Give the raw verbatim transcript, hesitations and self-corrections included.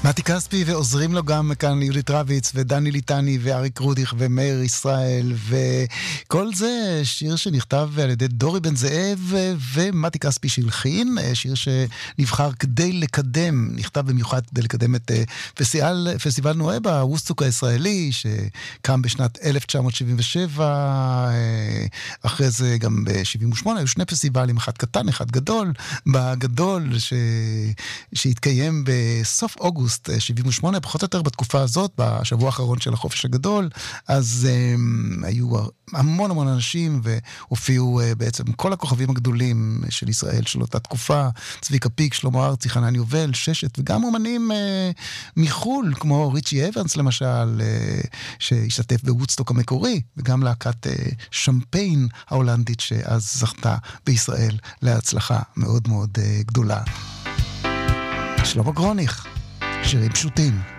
מתי כספי, ועוזרים לו גם כאן יהודית רביץ ודני ליטני ואריק רודיך ומאיר ישראל, וכל זה שיר שנכתב על ידי דורי בן זאב ומתי כספי שהלחין, שיר שנבחר כדי לקדם, נכתב במיוחד כדי לקדם את פסטיבל, פסטיבל נואבה, ווסטוק הישראלי, שקם בשנת אלף תשע מאות שבעים ושבע, אחרי זה גם ב-שבעים ושמונה, היו שני פסטיבלים, אחד קטן, אחד גדול, בגדול ש... שהתקיים בסוף אוגוסט שבעים ושמונה, פחות או יותר בתקופה הזאת, בשבוע האחרון של החופש הגדול, אז um, היו המון המון אנשים, והופיעו uh, בעצם כל הכוכבים הגדולים של ישראל של אותה תקופה, צביקה פיק, שלמה ארצי, חנן יובל, ששת, וגם אומנים uh, מחול, כמו ריצ'י אבנס למשל, uh, שהשתתף בוודסטוק המקורי, וגם להקת uh, שמפיין ההולנדית, שאז זכתה בישראל להצלחה מאוד מאוד uh, גדולה. שלמה גרוניך, שירים פשוטים.